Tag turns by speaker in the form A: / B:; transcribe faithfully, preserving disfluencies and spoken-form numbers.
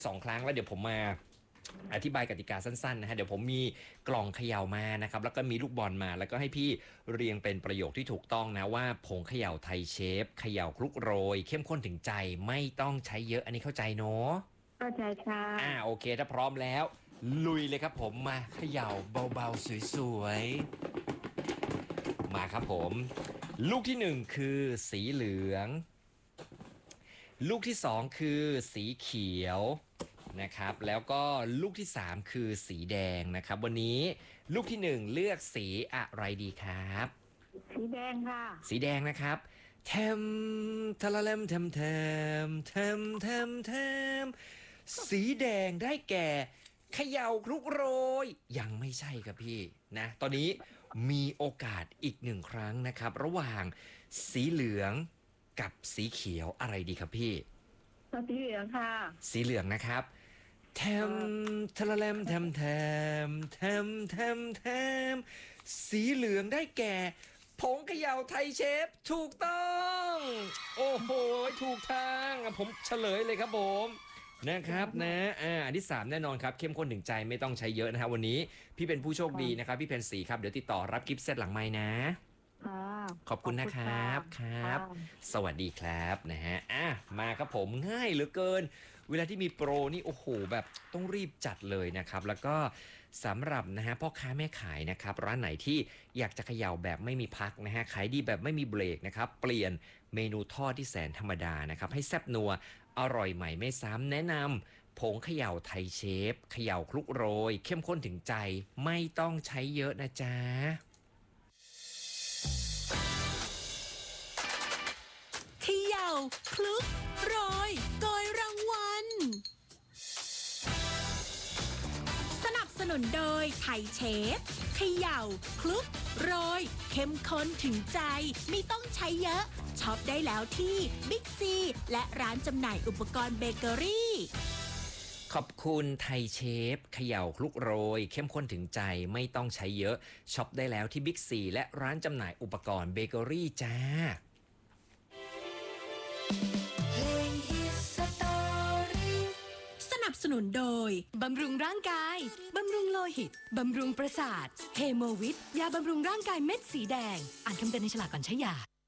A: สองครั้งแล้วเดี๋ยวผมมาอธิบายกติกาสั้นๆนะฮะเดี๋ยวผมมีกล่องเขย่ามานะครับแล้วก็มีลูกบอลมาแล้วก็ให้พี่เรียงเป็นประโยคที่ถูกต้องนะว่าผงเขย่าไทยเชฟเขย่าคลุกโรยเข้มข้นถึงใจไม่ต้องใช้เยอะอันนี้เข้าใจเนาะ
B: เข้าใจค่ะ
A: อ่าโอเคถ้าพร้อมแล้วลุยเลยครับผมมาเขย่าเบาๆสวยๆมาครับผมลูกที่หนึ่งคือสีเหลืองลูกที่สองคือสีเขียวนะครับแล้วก็ลูกที่สามคือสีแดงนะครับวันนี้ลูกที่หนึ่งเลือกสีอะไรดีครับ
B: สีแดงค่ะ
A: สีแดงนะครับเทมทะละเลมเทมเทมเทมเทมเทมสีแดงได้แก่เขย่าคลุกโรยยังไม่ใช่ครับพี่นะตอนนี้มีโอกาสอีกหนึ่งครั้งนะครับระหว่างสีเหลืองกับสีเขียวอะไรดีครับพี่
B: สีเหลืองค่ะ
A: สีเหลืองนะครับเทมทะละเลมเทมเทมเทมเทมเทมสีเหลืองได้แก่ผงเขย่าไทยเชฟถูกต้องโอ้โหถูกทางผมเฉลยเลยครับผมนะครับนะอ่าอันที่สามแน่นอนครับเข้มข้นถึงใจไม่ต้องใช้เยอะนะครับวันนี้พี่เป็นผู้โชคดีนะครับพี่เพนสีครับเดี๋ยวติดต่อรับกิฟต์เซตหลังไม้นะขอบคุณนะครับครับสวัสดีครับนะฮะอ่ะมาครับผมง่ายเหลือเกินเวลาที่มีโปรนี่โอ้โหแบบต้องรีบจัดเลยนะครับแล้วก็สำหรับนะฮะพ่อค้าแม่ขายนะครับร้านไหนที่อยากจะเขย่าแบบไม่มีพักนะฮะขายดีแบบไม่มีเบรกนะครับเปลี่ยนเมนูทอดที่แสนธรรมดานะครับให้แซ่บนัวอร่อยใหม่ไม่ซ้ำแนะนำผงเขย่าไทยเชฟเขย่าคลุกโรยเข้มข้นถึงใจไม่ต้องใช้เยอะนะจ๊ะ
C: เขย่าคลุกโรยโกยรางวัลสนับสนุนโดยไทยเชฟเขย่าคลุกโรยเข้มข้นถึงใจไม่ต้องใช้เยอะช็อปได้แล้วที่บิ๊กซีและร้านจำหน่ายอุปกรณ์เบเกอรี่
A: ขอบคุณไทยเชฟเขย่าคลุกโรยเข้มข้นถึงใจไม่ต้องใช้เยอะช็อปได้แล้วที่บิ๊กซีและร้านจำหน่ายอุปกรณ์เบเกอรี่จ้า
C: สนับสนุนโดยบำรุงร่างกายบำรุงโลหิตบำรุงประสาทเฮโมวิทยาบำรุงร่างกายเม็ดสีแดงอ่านคำเตือนในฉลากก่อนใช้ยา